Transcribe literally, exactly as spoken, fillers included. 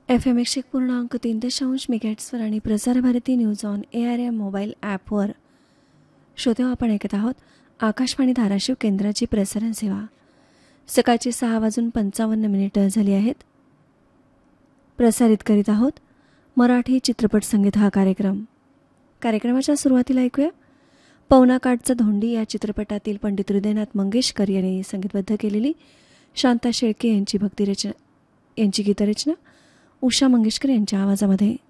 F M एकशे पूर्णांक तीन दशांश मेगाहर्ट्झवर आणि Prasar Bharati news on A R M mobile ॲपवर श्रोते आपण ऐकत आहोत आकाशवाणी धाराशिव केंद्राची प्रसारण सेवा. सकाळची सहा वाजून पंचावन्न मिनिटं झाली आहेत. प्रसारित करीत आहोत मराठी चित्रपट संगीत हा कार्यक्रम. कार्यक्रमाच्या सुरुवातीला ऐकूया पवनाकाठचा धोंडी या चित्रपटातील पंडित हृदयनाथ मंगेशकर यांनी संगीतबद्ध केलेली शांता शेळके यांची भक्तिरचना यांची गीतरचना उषा मंगेशकर यांच्या आवाजामध्ये.